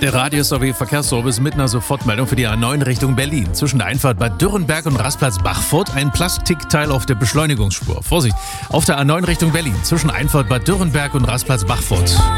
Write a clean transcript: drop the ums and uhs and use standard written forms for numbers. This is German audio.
Der Radius AW Verkehrsservice mit einer Sofortmeldung für die A9 Richtung Berlin. Zwischen der Einfahrt Bad Dürrenberg und Rastplatz Bachfurt ein Plastikteil auf der Beschleunigungsspur. Vorsicht! Auf der A9 Richtung Berlin zwischen Einfahrt Bad Dürrenberg und Rastplatz Bachfurt.